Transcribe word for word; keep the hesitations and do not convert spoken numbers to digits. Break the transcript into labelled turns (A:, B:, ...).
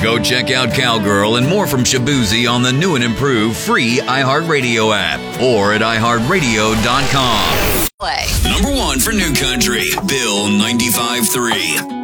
A: Go check out Cowgirl and more from Shaboozey on the new and improved free iHeartRadio app or at i heart radio dot com.
B: Play.
A: Number one for New Country, Bill ninety-five point three.